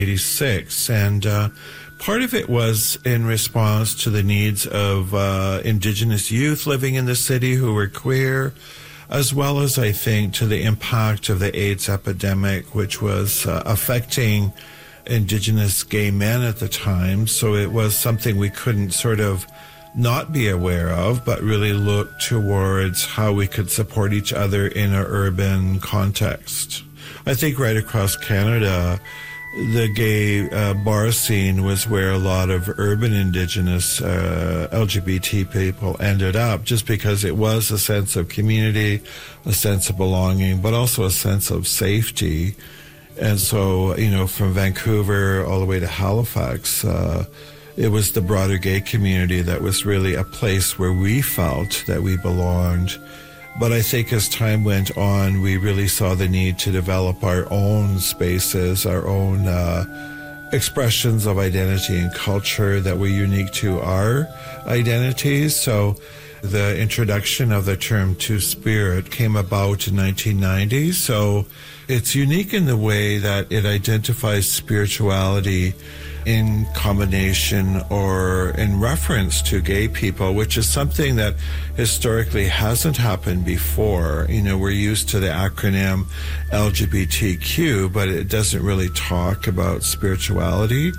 1986. And part of it was in response to the needs of Indigenous youth living in the city who were queer, as well as, I think, to the impact of the AIDS epidemic, which was affecting Indigenous gay men at the time. So it was something we couldn't sort of not be aware of, but really look towards how we could support each other in an urban context. I think right across Canada, the gay bar scene was where a lot of urban Indigenous LGBT people ended up, just because it was a sense of community, a sense of belonging, but also a sense of safety. And so, from Vancouver all the way to Halifax, it was the broader gay community that was really a place where we felt that we belonged. But I think as time went on, we really saw the need to develop our own spaces, our own expressions of identity and culture that were unique to our identities. So the introduction of the term Two-Spirit came about in 1990. So it's unique in the way that it identifies spirituality in combination or in reference to gay people, which is something that historically hasn't happened before. We're used to the acronym LGBTQ, but it doesn't really talk about spirituality.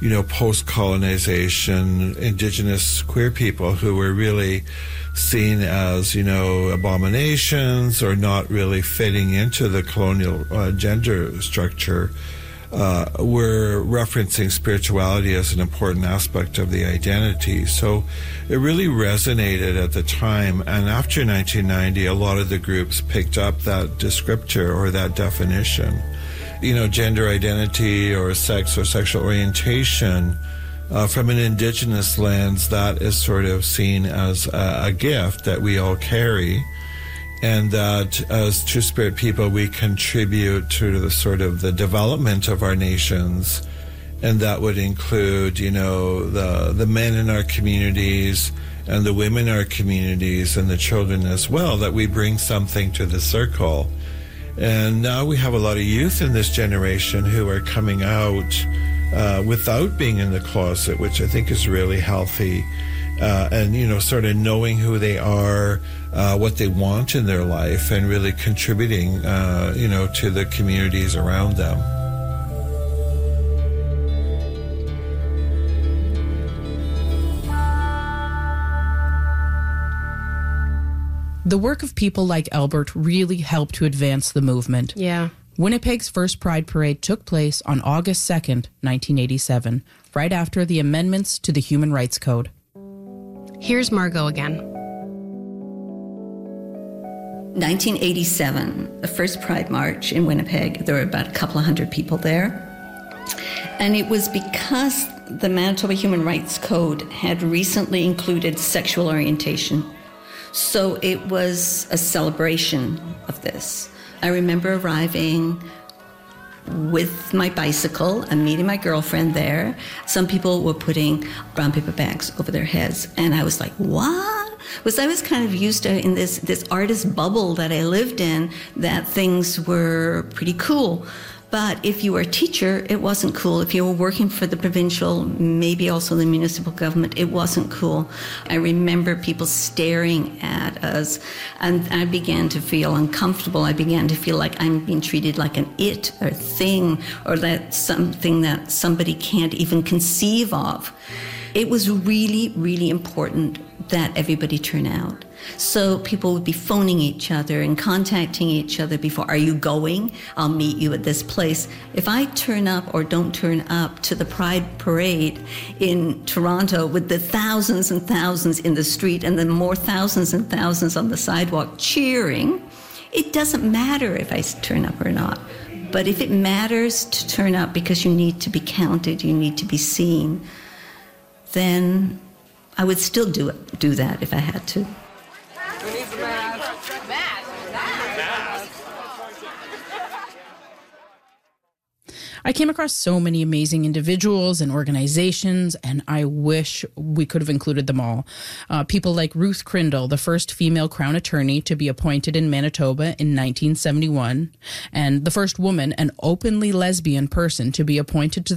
Post-colonization, Indigenous queer people who were really seen as, abominations or not really fitting into the colonial gender structure, were referencing spirituality as an important aspect of the identity. So it really resonated at the time. And after 1990, a lot of the groups picked up that descriptor or that definition. Gender identity or sex or sexual orientation, from an Indigenous lens, that is sort of seen as a gift that we all carry. And that as Two-Spirit people, we contribute to the sort of the development of our nations. And that would include, the men in our communities and the women in our communities and the children as well, that we bring something to the circle. And now we have a lot of youth in this generation who are coming out without being in the closet, which I think is really healthy. And, sort of knowing who they are, what they want in their life, and really contributing, to the communities around them. The work of people like Albert really helped to advance the movement. Yeah. Winnipeg's first Pride Parade took place on August 2nd, 1987, right after the amendments to the Human Rights Code. Here's Margot again. 1987, the first Pride March in Winnipeg, there were about a couple of hundred people there. And it was because the Manitoba Human Rights Code had recently included sexual orientation. So it was a celebration of this. I remember arriving with my bicycle and meeting my girlfriend there. Some people were putting brown paper bags over their heads. And I was like, what? Because I was kind of used to, in this artist bubble that I lived in, that things were pretty cool. But if you were a teacher, it wasn't cool. If you were working for the provincial, maybe also the municipal government, it wasn't cool. I remember people staring at us, and I began to feel uncomfortable. I began to feel like I'm being treated like an it or thing, or that something that somebody can't even conceive of. It was really, really important that everybody turn out. So people would be phoning each other and contacting each other before, are you going? I'll meet you at this place. If I turn up or don't turn up to the Pride Parade in Toronto with the thousands and thousands in the street and then more thousands and thousands on the sidewalk cheering, it doesn't matter if I turn up or not. But if it matters to turn up because you need to be counted, you need to be seen, then I would still do that if I had to. I came across so many amazing individuals and organizations, and I wish we could have included them all. People like Ruth Crindle, the first female Crown Attorney to be appointed in Manitoba in 1971, and the first woman, an openly lesbian person, to be appointed to